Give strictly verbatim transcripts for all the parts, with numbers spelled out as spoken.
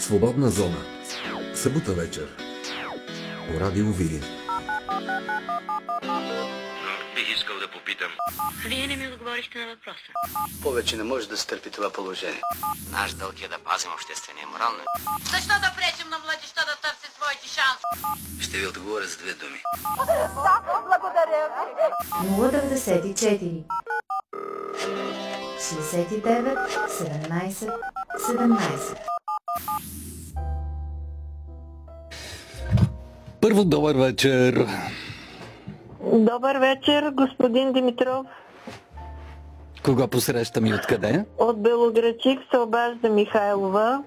Свободна зона. Събота вечер. По радио Видин. Бих искал да попитам. Вие не ми отговорихте на въпроса. Повече не може да се търпи това положение. Наш дълг е да пазим обществения морал. Защо да пречим на младежта да търси своите шанси? Ще ви отговоря с две думи. Благодаря ви. нула деветдесет и четири шестдесет и девет седемнайсет седемнайсет. Първо, добър вечер. Добър вечер, господин Димитров. Кога посрещам и откъде? От Белоградчик се обажда Михайлова.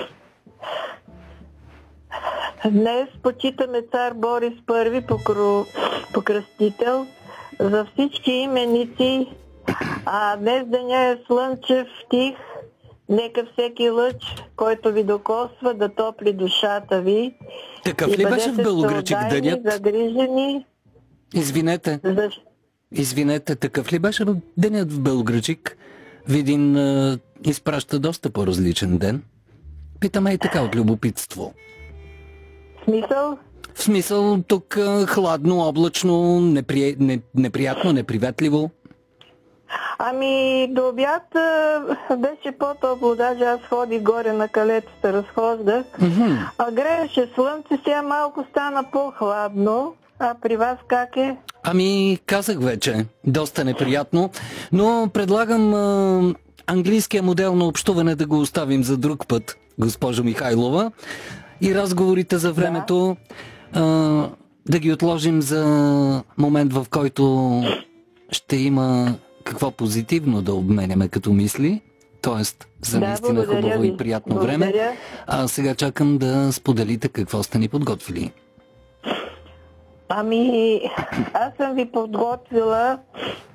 Днес почитаме цар Борис Първи, покру... покръстител, за всички именици. А днес деня е слънчев, тих. Нека всеки лъч, който ви докосва, да топли душата ви. Такъв И ли беше в бъдете Белоградчик всеотдайни, денят? загрижени. Извинете, За... извинете, такъв ли беше денят в Белоградчик? Видин а, изпраща доста по-различен ден. Питаме и така от любопитство. Смисъл? В смисъл, тук а, хладно, облачно, непри... не... неприятно, неприветливо. Ами, до обяд а, беше по-топло, даже аз ходих горе на калето, се разхождах. Mm-hmm. А грееше слънце, сега малко стана по-хладно. А при вас как е? Ами, казах вече, доста неприятно, но предлагам а, английския модел на общуване да го оставим за друг път, госпожо Михайлова, и разговорите за времето да, а, да ги отложим за момент, в който ще има какво позитивно да обменяме като мисли, т.е. за да, наистина хубаво ви. и приятно Благодаря. време. А сега чакам да споделите какво сте ни подготвили. Ами, аз съм ви подготвила